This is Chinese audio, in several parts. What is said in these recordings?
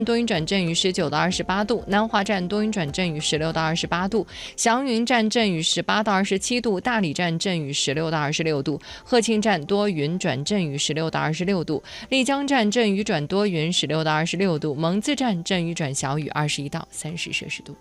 多云转阵雨19到28度，南华站多云转阵雨16到28度，祥云站阵雨18到27度，大理站阵雨16到26度，鹤庆站多云转阵雨16到26度，丽江站阵雨转多云16到26度，蒙自站阵雨转小雨21到30摄氏度。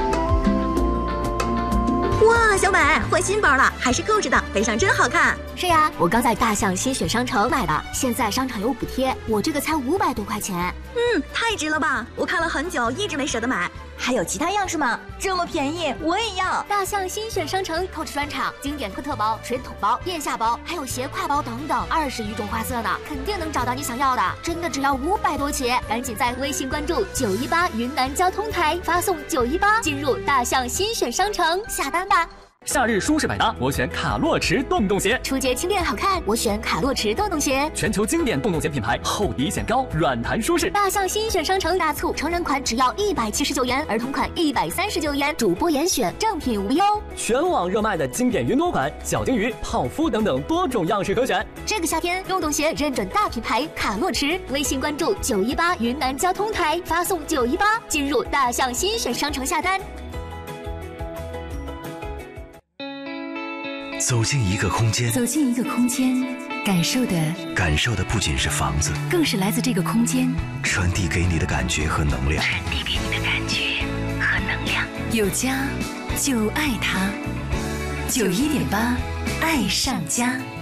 哇，小美换新包了，还是扣着的，背上真好看。 是呀，我刚在大象新选商城买的，现在商场有补贴，我这个才500多块钱。 太值了吧！我看了很久，一直没舍得买。 还有其他样式吗？这么便宜，我也要！ 大象新选商城Coach专场，经典特包、水桶包、腋下包，还有斜挎包等等，20余种花色呢，肯定能找到你想要的。真的只要500多起，赶紧在微信关注918云南交通台，发送918进入大象新选商城下单吧。 夏日舒适百搭，我选卡洛驰洞洞鞋； 初节轻便好看，我选卡洛驰洞洞鞋。 全球经典洞洞鞋品牌，厚底显高，软弹舒适。 大象新选商城大促，成人款只要179元，儿童款139元，主播严选，正品无忧。 全网热卖的经典云朵款、小金鱼、泡芙等等多种样式可选。 这个夏天，洞洞鞋认准大品牌卡洛驰，微信关注918云南交通台，发送918进入大象新选商城下单。 走进一个空间， 感受的不仅是房子， 更是来自这个空间传递给你的感觉和能量。 有家就爱它，91.8爱上家。